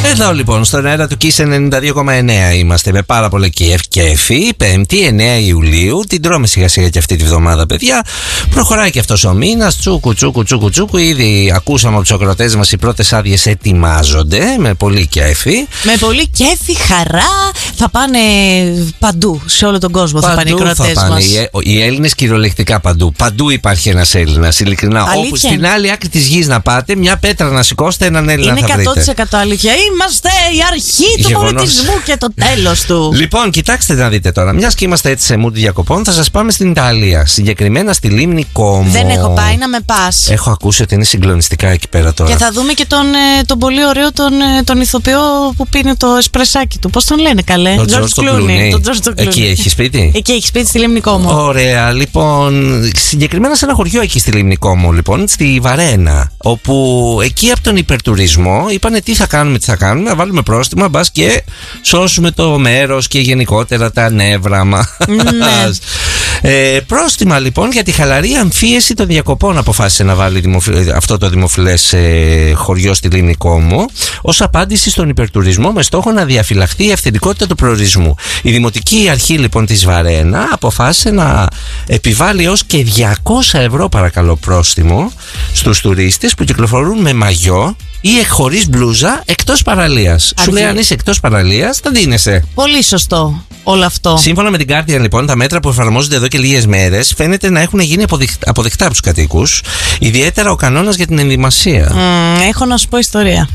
Εδώ λοιπόν στον αέρα του Kiss 92,9 είμαστε με πάρα πολύ κέφι. 5η 9 Ιουλίου. Την τρώμε σιγά σιγά και αυτή τη βδομάδα, παιδιά. Προχωράει και αυτός ο μήνας. Τσούκου. Ήδη ακούσαμε από τους ακροατές μας οι πρώτες άδειες ετοιμάζονται. Με πολύ κέφι. Με πολύ κέφι, χαρά. Θα πάνε παντού, σε όλο τον κόσμο. Παντού θα πάνε οι ακροατές μας. Οι Έλληνες κυριολεκτικά παντού. Παντού υπάρχει ένας Έλληνας, ειλικρινά. Αλήθεια. Όπου στην άλλη άκρη της γης να πάτε, μια πέτρα να σηκώσετε, έναν Έλληνα Είναι θα βρείτε. 100% αλήθεια. Είμαστε η αρχή του πολιτισμού και το τέλος του. Λοιπόν, κοιτάξτε να δείτε τώρα. Μιας και είμαστε έτσι σε mood διακοπών, θα σας πάμε στην Ιταλία. Συγκεκριμένα στη λίμνη Κόμο. Δεν έχω πάει, να με πας. Έχω ακούσει ότι είναι συγκλονιστικά εκεί πέρα τώρα. Και θα δούμε και τον πολύ ωραίο τον ηθοποιό που πίνει το εσπρεσάκι του. Πώς τον λένε, καλέ? Τον George Clooney. Εκεί έχει σπίτι. Εκεί έχει σπίτι, στη λίμνη Κόμο. Ωραία, λοιπόν. Συγκεκριμένα σε ένα χωριό εκεί στη λίμνη Κόμο, λοιπόν, στη Βαρένα. Όπου εκεί από τον υπερτουρισμό είπανε τι θα κάνουμε, να βάλουμε πρόστιμα, μπας και σώσουμε το μέρος και γενικότερα τα νεύρα μας. Ναι. Πρόστιμα λοιπόν για τη χαλαρή αμφίεση των διακοπών αποφάσισε να βάλει αυτό το δημοφιλές χωριό στη λίμνη Κόμο ως απάντηση στον υπερτουρισμό με στόχο να διαφυλαχθεί η αυθεντικότητα του προορισμού. Η Δημοτική Αρχή λοιπόν της Βαρένα αποφάσισε να επιβάλλει έως και 200 ευρώ παρακαλώ πρόστιμο στους τουρίστες που κυκλοφορούν με μαγιό ή χωρίς μπλούζα εκτός παραλίας. Σου λέει αν είσαι εκτός παραλίας θα δίνεσαι. Πολύ σωστό όλο αυτό. Σύμφωνα με την Guardian λοιπόν, τα μέτρα που εφαρμόζονται εδώ και λίγες μέρες φαίνεται να έχουν γίνει αποδεκτά από τους κατοίκους. Ιδιαίτερα ο κανόνας για την ενδυμασία. Έχω να σου πω ιστορία.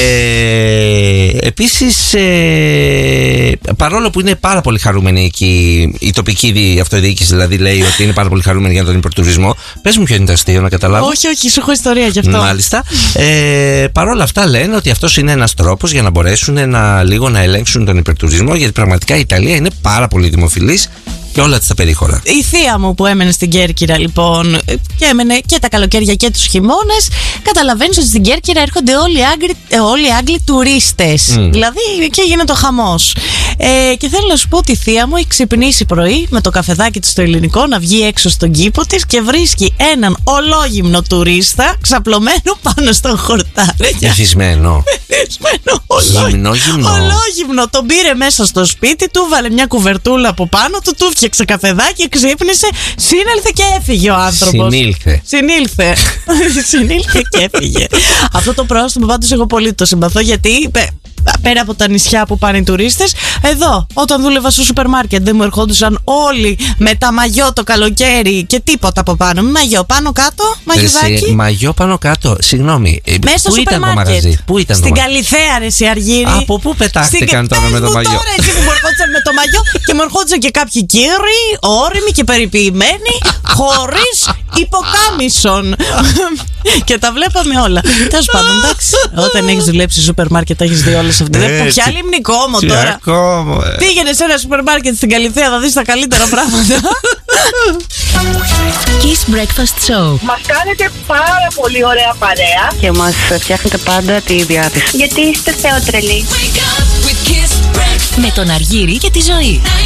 Επίσης, παρόλο που είναι πάρα πολύ χαρούμενη εκεί, η τοπική αυτοδιοίκηση δηλαδή λέει ότι είναι πάρα πολύ χαρούμενη για τον υπερτουρισμό. Πες μου ποιο είναι το αστείο να καταλάβω. Όχι, σου έχω ιστορία γι' αυτό. Μάλιστα. Παρόλα αυτά λένε ότι αυτός είναι ένας τρόπος για να μπορέσουν λίγο να ελέγξουν τον υπερτουρισμό, γιατί πραγματικά η Ιταλία είναι πάρα πολύ δημοφιλής και όλα τα περίχωρα. Η θεία μου που έμενε στην Κέρκυρα λοιπόν και έμενε και τα καλοκαίρια και τους χειμώνες, καταλαβαίνεις ότι στην Κέρκυρα έρχονται όλοι οι Άγγλοι τουρίστες. Δηλαδή εκεί γίνεται ο χαμός. Και θέλω να σου πω ότι η θεία μου έχει ξυπνήσει πρωί με το καφεδάκι της στο ελληνικό να βγει έξω στον κήπο της και βρίσκει έναν ολόγυμνο τουρίστα ξαπλωμένο πάνω στον χορτάρι. Εθισμένο. Ολόγυμνο. Τον πήρε μέσα στο σπίτι του, βάλε μια κουβερτούλα από πάνω του, του φτιάξε καφεδάκι, ξύπνησε, συνήλθε και έφυγε ο άνθρωπος. Συνήλθε και έφυγε. Αυτό το πρόστιμο πάντως εγώ πολύ το συμπαθώ, γιατί πέρα από τα νησιά που πάνε οι τουρίστες, εδώ όταν δούλευα στο σούπερ μάρκετ δεν μου ερχόντουσαν όλοι με τα μαγιό το καλοκαίρι και τίποτα από πάνω. Μαγιό πάνω κάτω, μαγιουδάκι. Μαγιό πάνω κάτω, συγγνώμη. Μέσα στο σούπερ μάρκετ. Πού ήταν στην Καλιθέα, ρε εσύ Αργύρι. Από πού πετάχτηκαν τώρα με το μαγιό? Τώρα έτσι που μου ερχόντουσαν με το μαγιό και μου ερχόντουσαν και κάποιοι κύριοι, όριμοι και περιποιημένοι, χωρίς υποκάμισον. Και τα βλέπαμε όλα. Τέλος πάντων, εντάξει. Όταν έχεις δουλέψει στο σούπερ μάρκετ, τα έχεις δει όλες αυτές. Ποια λίμνη Κόμο τώρα. Πήγαινε σε ένα σούπερ μάρκετ στην Καλιθέα, θα δεις τα καλύτερα πράγματα. Kiss Breakfast Show. Μας κάνετε πάρα πολύ ωραία παρέα και μας φτιάχνετε πάντα τη διάθεση. γιατί είστε θεότρελοι. Με τον Αργύρι και τη Ζωή.